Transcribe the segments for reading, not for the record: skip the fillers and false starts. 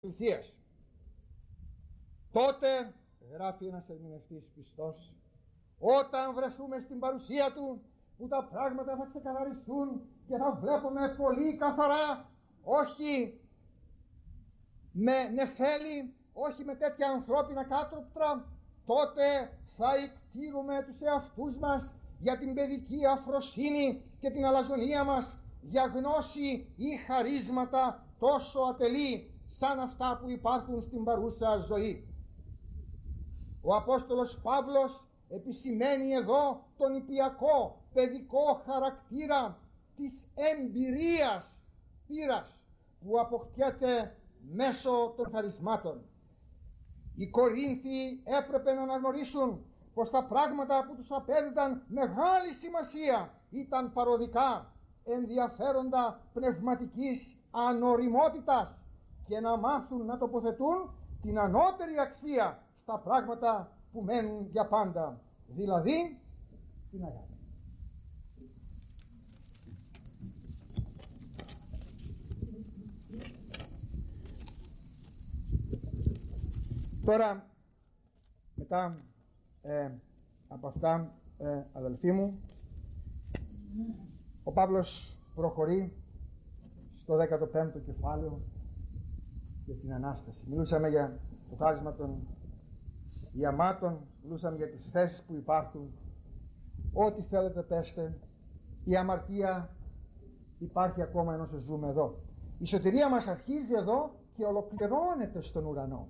Εκκλησίας. Τότε, γράφει ένας ερμηνευτής πιστός, όταν βρεθούμε στην παρουσία του, που τα πράγματα θα ξεκαθαριστούν και θα βλέπουμε πολύ καθαρά, όχι με νεφέλη, όχι με τέτοια ανθρώπινα κάτωπτρα, τότε θα εκτείρουμε τους εαυτούς μας για την παιδική αφροσύνη και την αλαζονία μας, για γνώση ή χαρίσματα τόσο ατελή σαν αυτά που υπάρχουν στην παρούσα ζωή. Ο Απόστολος Παύλος επισημαίνει εδώ τον νηπιακό παιδικό χαρακτήρα της εμπειρίας πείρας που αποκτιέται μέσω των χαρισμάτων. Οι Κορίνθιοι έπρεπε να αναγνωρίσουν πως τα πράγματα που τους απέδιδαν μεγάλη σημασία ήταν παροδικά, ενδιαφέροντα πνευματικής ανοριμότητας και να μάθουν να τοποθετούν την ανώτερη αξία στα πράγματα που μένουν για πάντα, δηλαδή την αγάπη. Τώρα, μετά από αυτά, αδελφοί μου, ο Παύλος προχωρεί στο 15ο κεφάλαιο για την Ανάσταση. Μιλούσαμε για το χάρισμα των ιαμάτων, μιλούσαμε για τις θέσεις που υπάρχουν. Ό,τι θέλετε πέστε, η αμαρτία υπάρχει ακόμα ενώ ζούμε εδώ. Η σωτηρία μας αρχίζει εδώ και ολοκληρώνεται στον ουρανό.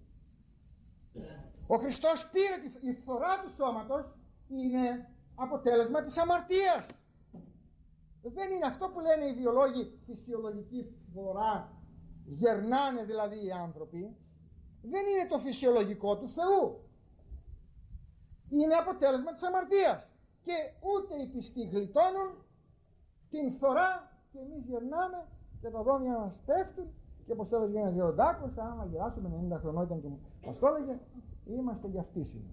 Ο Χριστός πήρε η φθορά του σώματος, είναι αποτέλεσμα της αμαρτίας. Δεν είναι αυτό που λένε οι βιολόγοι φυσιολογική φθορά, γερνάνε δηλαδή οι άνθρωποι. Δεν είναι το φυσιολογικό του Θεού, είναι αποτέλεσμα της αμαρτίας. Και ούτε οι πιστοί γλιτώνουν την φθορά και εμείς γερνάμε και τα δόντια μας πέφτουν. Και όπως έλεγε ένας γεροντάκος, άμα γεράσουμε 90 χρονών ήταν και μας το έλεγε, είμαστε για φτύσιμο.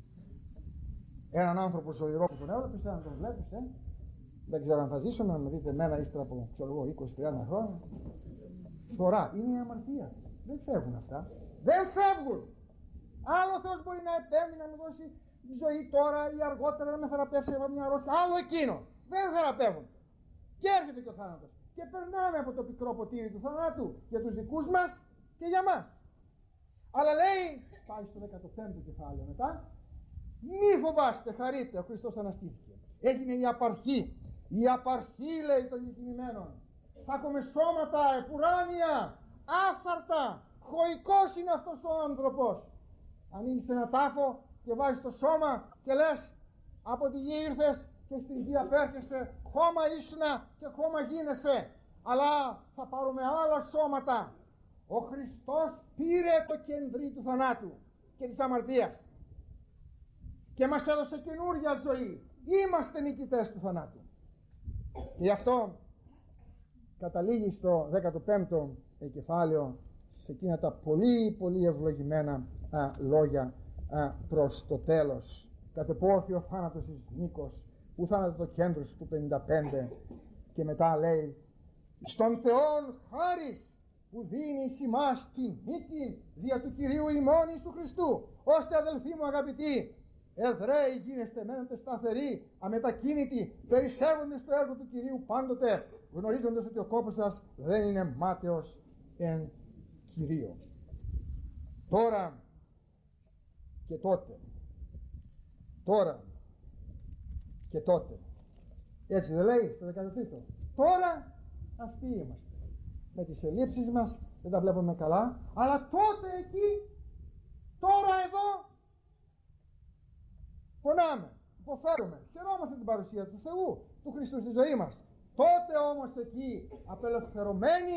Έναν άνθρωπο ζωηρό που τον έβλεπες, αν τον βλέπεις, δεν ξέρω αν θα ζήσω να με δείτε εμένα ύστερα από 20-30 χρόνια. Φθορά είναι η αμαρτία. Δεν φεύγουν αυτά. Δεν φεύγουν. Άλλο Θεός μπορεί να επέμβει να μου δώσει ζωή τώρα ή αργότερα να με θεραπεύσει από μια αρρώστια. Άλλο εκείνο. Δεν θεραπεύουν. Και έρχεται και ο θάνατος. Και περνάμε από το πικρό ποτήρι του θανάτου για τους δικούς μας και για μας. Αλλά λέει, πάει στο 15ο κεφάλαιο μετά, μη φοβάστε, χαρείτε, ο Χριστός αναστήθηκε. Έγινε η απαρχή. Η απαρχή, λέει, των γεκοιμημένων. Θα έχουμε σώματα επουράνια, άφθαρτα. Χωικός είναι αυτός ο άνθρωπος. Ανοίγεις ένα τάφο και βάζεις το σώμα και λες, από τη γη ήρθες και στην γη απέρχεσαι, χώμα ήσουνα και χώμα γίνεσαι. Αλλά θα πάρουμε άλλα σώματα. Ο Χριστός πήρε το κεντρί του θανάτου και της αμαρτίας και μας έδωσε καινούρια ζωή. Είμαστε νικητές του θανάτου. Και γι' αυτό καταλήγει στο 15ο κεφάλαιο σε εκείνα τα πολύ πολύ ευλογημένα λόγια προς το τέλος. Κατεπόθη ο θάνατος εις νίκος, που θάνατο το κέντρο του 55. Και μετά λέει, στον Θεόν χάρις που δίνει εις ημάς την νίκη δια του Κυρίου ημών Ιησού Χριστού, ώστε αδελφοί μου αγαπητοί, εδραίοι γίνεστε, μένετε σταθεροί, αμετακίνητοι, περισσεύοντες στο έργο του Κυρίου πάντοτε, γνωρίζοντας ότι ο κόπος σας δεν είναι μάταιος εν Κυρίω. Τώρα και τότε, τώρα και τότε, έτσι δεν λέει στο 13ο? Τώρα αυτοί είμαστε. Με τις ελλείψεις μας δεν τα βλέπουμε καλά, αλλά τότε εκεί, τώρα εδώ, πονάμε, υποφέρουμε, χαιρόμαστε την παρουσία του Θεού, του Χριστού στη ζωή μας. Τότε όμως εκεί, απελευθερωμένοι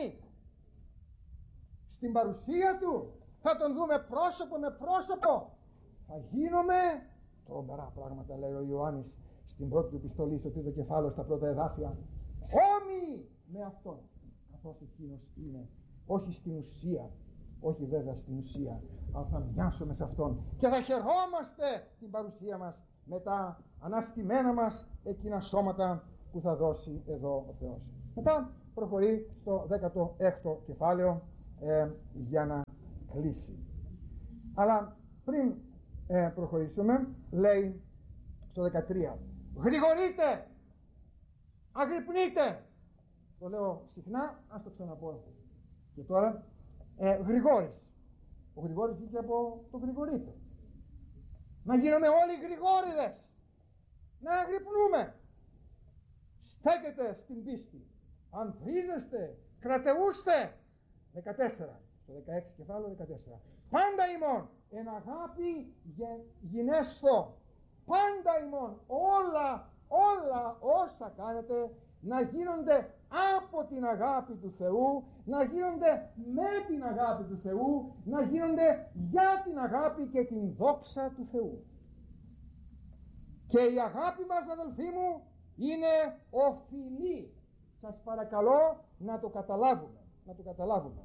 στην παρουσία του, θα τον δούμε πρόσωπο με πρόσωπο, θα γίνουμε τρομερά πράγματα, λέει ο Ιωάννης στην πρώτη του επιστολή, στο 3ο κεφάλαιο, στα πρώτα εδάφια, όμοιοι με αυτόν, καθώς εκείνος είναι, όχι στην ουσία, όχι βέβαια στην ουσία, αλλά θα μοιάσουμε σε αυτόν και θα χαιρόμαστε την παρουσία μας με τα αναστημένα μας εκείνα σώματα που θα δώσει εδώ ο Θεός. Μετά προχωρεί στο 16ο κεφάλαιο για να κλείσει. Αλλά πριν προχωρήσουμε, λέει στο 13, γρηγορείτε, αγρυπνείτε. Το λέω συχνά, ας το ξαναπώ και τώρα. Γρηγόρης. Ο Γρηγόρης βγήκε από το γρηγορείτε. Να γίνουμε όλοι γρηγόριδες, να αγρυπνούμε. Στέκετε στην πίστη, ανθρίζεστε, κρατεούστε. 14, στο 16 κεφάλαιο 14. Πάντα ημών εν αγάπη γινέσθω. Πάντα ημών όλα όσα κάνετε να γίνονται από την αγάπη του Θεού, να γίνονται με την αγάπη του Θεού, να γίνονται για την αγάπη και την δόξα του Θεού. Και η αγάπη μας, αδελφοί μου, είναι οφειλή. Σας παρακαλώ να το καταλάβουμε.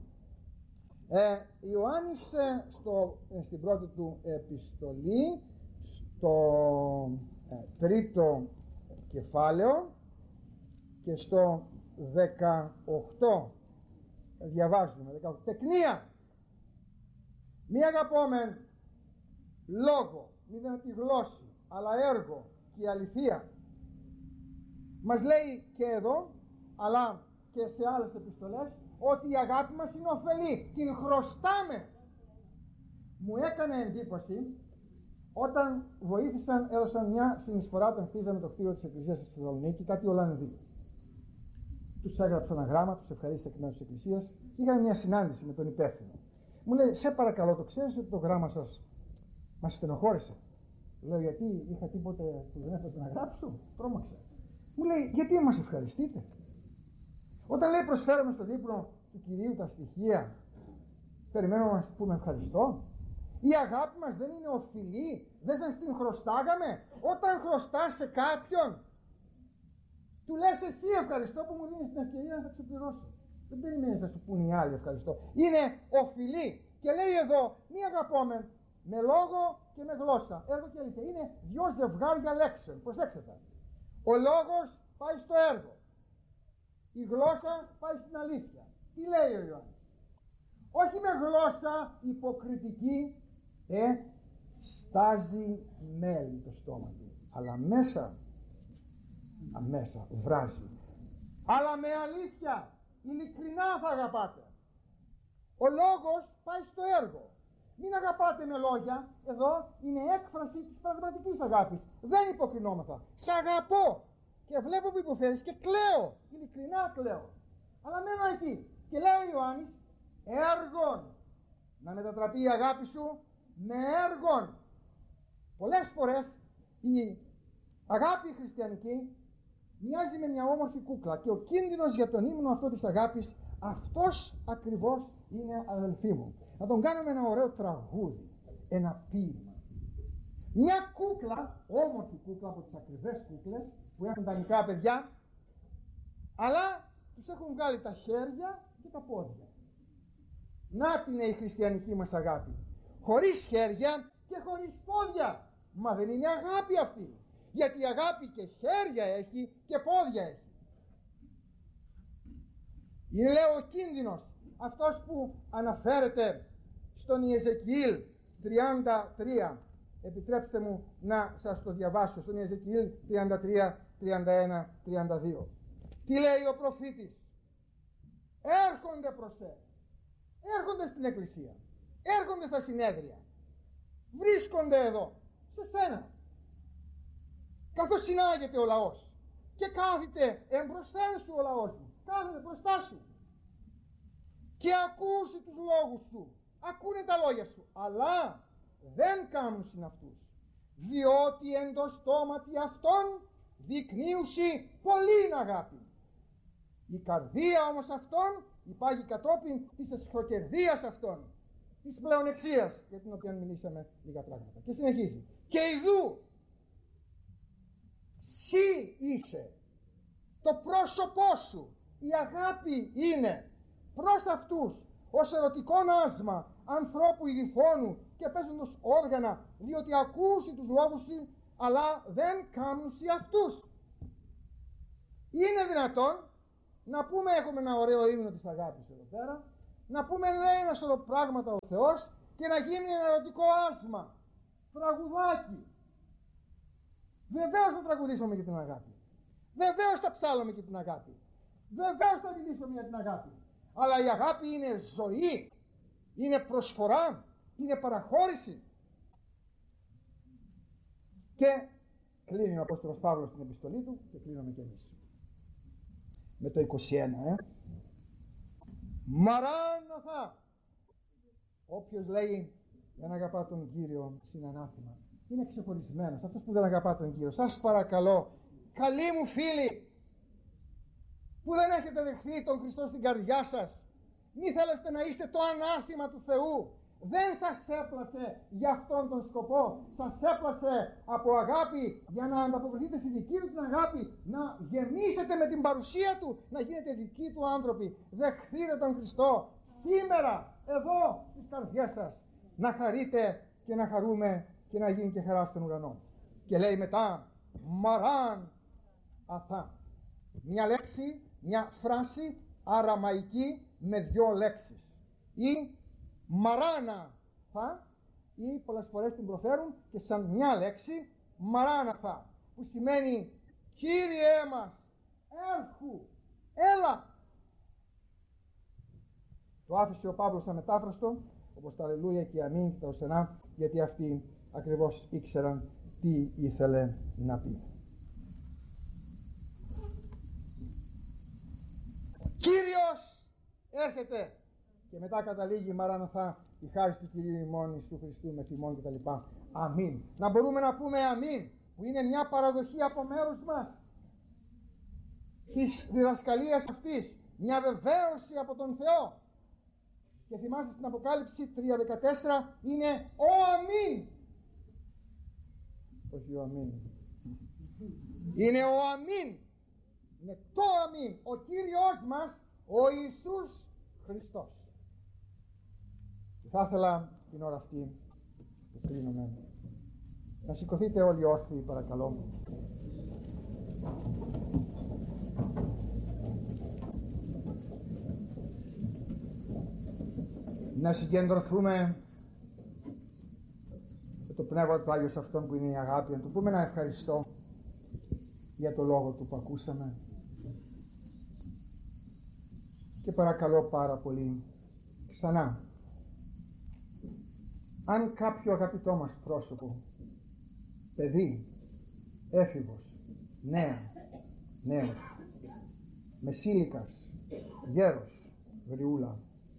Ιωάννης στην πρώτη του επιστολή, στο τρίτο κεφάλαιο και στο 18 διαβάζουμε 18. Τεκνία, μη αγαπόμεν λόγο, μη δεν τη γλώσση, αλλά έργο και αληθεία. Μας λέει και εδώ, αλλά και σε άλλες επιστολές, ότι η αγάπη μας είναι ωφελή, την χρωστάμε. Μου έκανε εντύπωση όταν έδωσαν μια συνεισφορά όταν χτίζαμε το κτίριο της Εκκλησίας στη Θεσσαλονίκη, κάτι Ολλανδοί. Τους έγραψα ένα γράμμα, τους ευχαρίστησα εκ μέρους της Εκκλησίας και είχαμε μια συνάντηση με τον υπεύθυνο. Μου λέει, σε παρακαλώ, το ξέρεις ότι το γράμμα σας μας στενοχώρησε? Λέω, γιατί είχα τίποτε που δεν έπρεπε να γράψω? Τρόμαξα. Μου λέει, γιατί μας ευχαριστείτε? Όταν λέει προσφέρουμε στο δίπλο του Κυρίου τα στοιχεία, περιμένουμε να μας πούμε ευχαριστώ? Η αγάπη μας δεν είναι οφειλή? Δεν σας την χρωστάγαμε? Όταν χρωστάς σε κάποιον, του λες εσύ ευχαριστώ που μου δίνεις την ευκαιρία να σε ξεπληρώσω. Δεν περιμένεις να σου πούνε οι άλλοι ευχαριστώ. Είναι οφειλή. Και λέει εδώ, μη αγαπώμε με λόγο και με γλώσσα, έργο και αλήθεια. Είναι δυο ζευγάρια λέξεων. Προσέξτε τα. Ο λόγος πάει στο έργο, η γλώσσα πάει στην αλήθεια. Τι λέει ο Ιωάννης? Όχι με γλώσσα υποκριτική, στάζει μέλι το στόμα του, αλλά μέσα βράζει. Αλλά με αλήθεια, ειλικρινά θα αγαπάτε. Ο λόγος πάει στο έργο. Μην αγαπάτε με λόγια. Εδώ είναι έκφραση της πραγματικής αγάπης. Δεν υποκρινόμεθα. Σ' αγαπώ και βλέπω που υποφέρεις και κλαίω. Ειλικρινά κλαίω. Αλλά μένω εκεί. Και λέει ο Ιωάννης, έργων. Να μετατραπεί η αγάπη σου με έργων. Πολλές φορές η αγάπη χριστιανική μοιάζει με μια όμορφη κούκλα και ο κίνδυνος για τον ύμνο αυτό της αγάπης, αυτός ακριβώς είναι, αδελφοί μου. Να τον κάνουμε ένα ωραίο τραγούδι, ένα ποίημα. Μια κούκλα, όμορφη κούκλα από τις ακριβές κούκλες που έχουν τα μικρά παιδιά, αλλά τους έχουν βγάλει τα χέρια και τα πόδια. Να την είναι η χριστιανική μας αγάπη. Χωρίς χέρια και χωρίς πόδια. Μα δεν είναι αγάπη αυτή. Γιατί η αγάπη και χέρια έχει και πόδια έχει. Είναι, λέω, ο κίνδυνος αυτός που αναφέρεται στον Ιεζεκιήλ 33. Επιτρέψτε μου να σας το διαβάσω. Στον Ιεζεκιήλ 33, 31, 32. Τι λέει ο προφήτης? Έρχονται προς σε, έρχονται στην εκκλησία, έρχονται στα συνέδρια, βρίσκονται εδώ σε σένα, καθώς συνάγεται ο λαός και κάθεται εμπροσθέν σου ο λαός σου, κάθεται μπροστά σου και ακούσει τους λόγους σου, ακούνε τα λόγια σου, αλλά δεν κάνουν συναυτούς, διότι εν το στόματι αυτών δεικνύουσι πολλήν αγάπη. Η καρδία όμως αυτών υπάγει κατόπιν της εσχροκερδίας αυτών, της πλεονεξίας, για την οποία μιλήσαμε λίγα πράγματα. Και συνεχίζει. Και ιδού σύ είσαι, το πρόσωπό σου, η αγάπη είναι προς αυτούς ως ερωτικόν άσμα ανθρώπου ηγυφώνου και παίζοντος όργανα, διότι ακούσει τους λόγους σου, αλλά δεν κάνουν σε αυτούς. Είναι δυνατόν να πούμε, έχουμε ένα ωραίο ύμνο της αγάπης εδώ πέρα, να πούμε λέει ένα σωρό πράγματα ο Θεός και να γίνει ένα ερωτικό άσμα, τραγουδάκι. Βεβαίως θα τραγουδήσουμε για την αγάπη. Βεβαίως θα ψάλλουμε για την αγάπη. Βεβαίως θα μιλήσουμε για την αγάπη. Αλλά η αγάπη είναι ζωή, είναι προσφορά, είναι παραχώρηση. Και κλείνει ο Απόστολος Παύλος την επιστολή του και κλείνουμε κι εμείς. Με το 21. Μαράναθα. Όποιος λέει δεν αγαπά τον Κύριο είναι ανάθημα. Είναι ξεχωρισμένος. Αυτός που δεν αγαπά τον Κύριο. Σας παρακαλώ, καλοί μου φίλοι, που δεν έχετε δεχθεί τον Χριστό στην καρδιά σας, μη θέλετε να είστε το ανάθημα του Θεού. Δεν σας έπλασε για αυτόν τον σκοπό. Σας έπλασε από αγάπη για να ανταποκριθείτε στη δική του την αγάπη, να γεμίσετε με την παρουσία του, να γίνετε δικοί του άνθρωποι. Δεχθείτε τον Χριστό σήμερα, εδώ στις καρδιές σας, να χαρείτε και να χαρούμε και να γίνει και χαρά στον ουρανό. Και λέει μετά, μαράν αθά. Μια λέξη, μια φράση αραμαϊκή με δυο λέξεις. Ή μαράναθα, ή πολλές φορές την προφέρουν και σαν μια λέξη μαράναθα, που σημαίνει Κύριε μας, έρχου, έλα. Το άφησε ο Παύλος αμετάφραστο, όπως τα αλληλούια και αμήν και τα οσενά, γιατί αυτοί ακριβώς ήξεραν τι ήθελε να πει. Κύριος έρχεται. Και μετά καταλήγει μαράναθα, η χάρις του Κυρίου ημών Ιησού Χριστού με θυμών κτλ. Αμήν. Να μπορούμε να πούμε αμήν, που είναι μια παραδοχή από μέρους μας της διδασκαλίας αυτής, μια βεβαίωση από τον Θεό. Και θυμάστε στην Αποκάλυψη 3:14 είναι ο αμήν. Όχι ο αμήν. Είναι ο αμήν. Είναι το αμήν. Ο Κύριος μας, ο Ιησούς Χριστός. Και θα ήθελα την ώρα αυτή που κλείνουμε να σηκωθείτε όλοι όρθιοι παρακαλώ. Να συγκεντρωθούμε με το Πνεύμα του Άγιο σε αυτόν που είναι η αγάπη, να του πούμε ένα ευχαριστώ για το λόγο του που ακούσαμε. Και παρακαλώ πάρα πολύ ξανά, αν κάποιο αγαπητό μας πρόσωπο, παιδί, έφηβος, νέος, μεσήλικας, γέρος, γριούλα,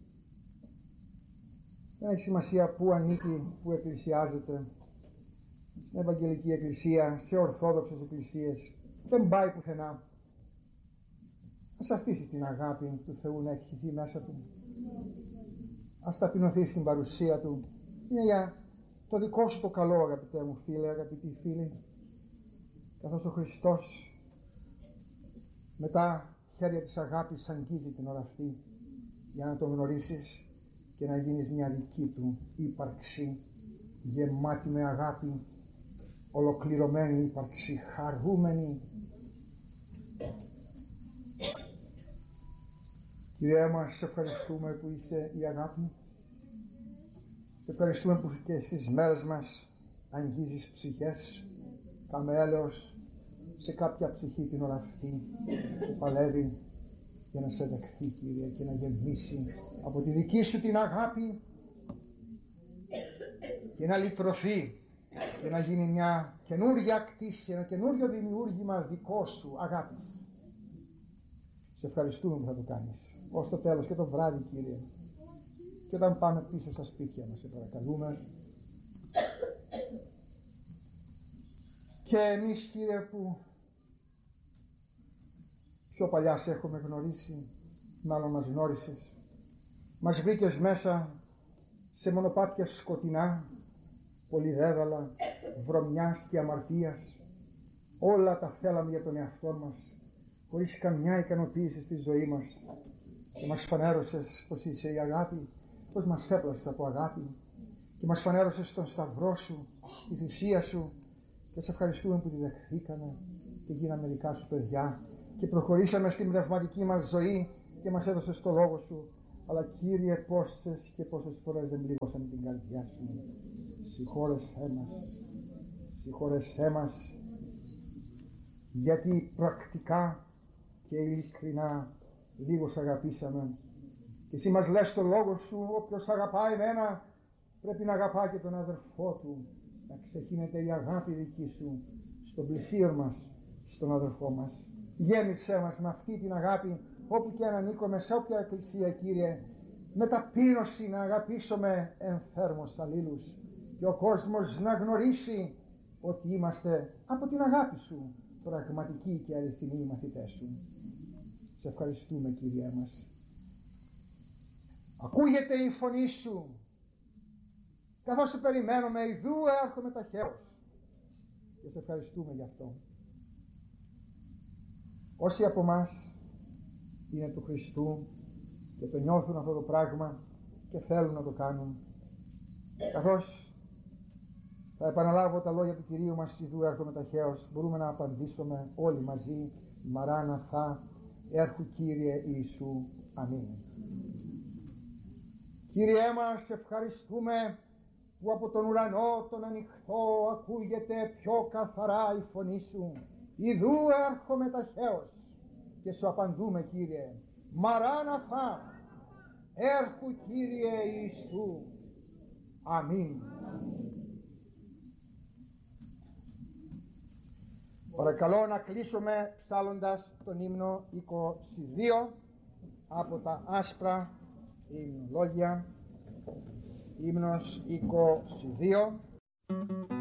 δεν έχει σημασία πού ανήκει, πού εκκλησιάζεται, στην Ευαγγελική Εκκλησία, σε Ορθόδοξες εκκλησίες, δεν πάει πουθενά. Ας αφήσει την αγάπη του Θεού να εκχυθεί μέσα του. Ας ταπεινωθεί στην παρουσία του. Είναι για το δικό σου το καλό, αγαπητέ μου φίλε, αγαπητοί φίλοι. Καθώς ο Χριστός με τα χέρια της αγάπης αγγίζει την ώρα αυτή για να τον γνωρίσεις και να γίνεις μια δική του ύπαρξη, γεμάτη με αγάπη, ολοκληρωμένη ύπαρξη, χαρούμενη. Κύριε μας, σε ευχαριστούμε που είσαι η αγάπη. Σε ευχαριστούμε που και στις μέρες μας αγγίζεις ψυχές. Κάμε έλεος σε κάποια ψυχή την ώρα αυτή που παλεύει για να σε δεχθεί, Κύριε, και να γεμίσει από τη δική σου την αγάπη και να λυτρωθεί και να γίνει μια καινούργια κτήση, ένα καινούριο δημιούργημα δικό σου αγάπης. Σε ευχαριστούμε που θα το κάνεις ως το τέλος και το βράδυ, Κύριε, και όταν πάμε πίσω στα σπίτια μας, σε παρακαλούμε. Και εμείς, Κύριε, που πιο παλιά σε έχουμε γνωρίσει, μάλλον μας γνώρισες, μας βρήκες μέσα σε μονοπάτια σκοτεινά, πολυδέδαλα, βρωμιάς και αμαρτίας. Όλα τα θέλαμε για τον εαυτό μας, χωρίς καμιά ικανοποίηση στη ζωή μας, και μας φανέρωσες πως είσαι η αγάπη, πως μας έπλασες από αγάπη και μας φανέρωσες τον σταυρό σου, τη θυσία σου, και σε ευχαριστούμε που τη δεχθήκαμε και γίναμε δικά σου παιδιά και προχωρήσαμε στην πνευματική μας ζωή και μας έδωσες το λόγο σου αλλά Κύριε, πόσες και πόσες φορές δεν πλήγωσαν την καρδιά Σου. Συγχώρεσέ μας, γιατί πρακτικά και ειλικρινά λίγος αγαπήσαμε. Και Εσύ μας λες το λόγο Σου, όποιος αγαπάει εμένα πρέπει να αγαπά και τον αδερφό του. Να ξεχύνεται η αγάπη δική Σου στον πλησίον μας, στον αδερφό μας. Γέμισέ μας με αυτή την αγάπη όπου και αν ανήκουμε, σε όποια εκκλησία, Κύριε, με ταπείνωση να αγαπήσουμε ενθέρμως αλλήλους και ο κόσμος να γνωρίσει ότι είμαστε από την αγάπη Σου πραγματικοί και αληθινοί μαθητές Σου. Σε ευχαριστούμε, Κύριε μας. Ακούγεται η φωνή Σου καθώς σε περιμένουμε, ιδού έρχομαι ταχαίως, και σε ευχαριστούμε γι' αυτό. Όσοι από εμάς είναι του Χριστού και το νιώθουν αυτό το πράγμα και θέλουν να το κάνουν, καθώς θα επαναλάβω τα λόγια του Κυρίου μας, ιδού έρχομαι ταχαίως, μπορούμε να απαντήσουμε όλοι μαζί, Μαράναθα, έρχου Κύριε Ιησού, αμήν. Κύριέ μας, ευχαριστούμε που από τον ουρανό τον ανοιχτό ακούγεται πιο καθαρά η φωνή Σου. Ιδού έρχομαι ταχαίως, και Σου απαντούμε, Κύριε, Μαράναθα, έρχου Κύριε Ιησού, αμήν. Παρακαλώ να κλείσουμε ψάλλοντας τον ύμνο 22 από τα άσπρα υμνολόγια, ύμνος 22.